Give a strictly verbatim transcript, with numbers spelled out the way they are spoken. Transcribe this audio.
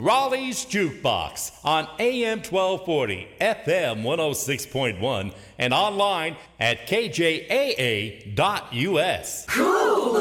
Raleigh's Jukebox on A M twelve forty, F M one oh six point one, and online at K J A A dot U S. Cool!